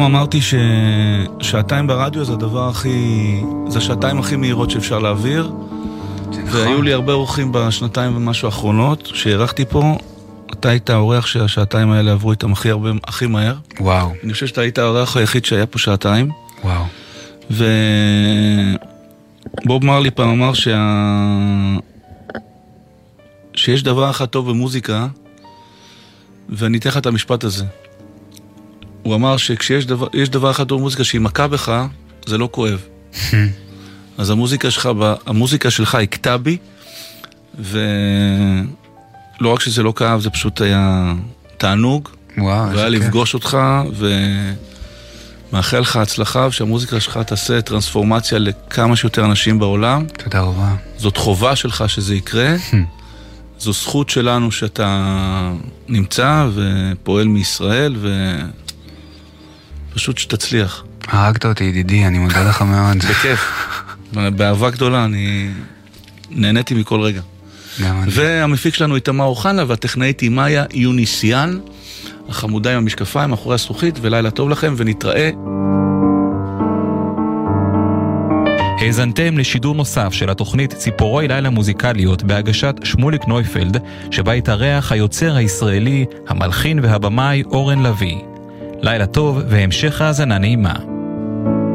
אמרתי ששעתיים ברדיו זה השעתיים הכי מהירות שאפשר להעביר, והיו לי הרבה אורחים בשנתיים ומשהו האחרונות שהערכתי פה. אתה היית האורח שהשעתיים האלה עברו איתם הכי מהר. וואו. אני חושב שאתה היית האורח היחיד שהיה פה שעתיים. וואו. ובוב מרלי פעם אמר שיש דבר אחד טוב במוזיקה, ואני אתן לך את המשפט הזה. הוא אמר שכשיש דבר אחד טוב במוזיקה שהיא מכה בך, זה לא כואב. אז המוזיקה שלך הכתה בי, ולא רק שזה לא כאב, זה פשוט היה תענוג. והיה לפגוש אותך, ומאחל לך הצלחה, ושהמוזיקה שלך תעשה טרנספורמציה לכמה שיותר אנשים בעולם. תודה רבה. זאת חובה שלך שזה יקרה. זו זכות שלנו שאתה נמצא ופועל מישראל, ופשוט שתצליח. הרגת אותי ידידי, אני מודה לך מאוד. בכיף. באהבה גדולה, אני נהניתי מכל רגע. והמפיק שלנו איתמר אוחנה, והטכנאית היא מאיה יוניסיאן, החמודה עם המשקפיים, אחורי הזכוכית, ולילה טוב לכם, ונתראה. האזנתם לשידור נוסף של התוכנית ציפורי לילה מוזיקליות בהגשת שמוליק נויפלד, שבה התארח היוצר הישראלי, המלחין והבמאי אורן לוי. לילה טוב והמשך האזנה נעימה.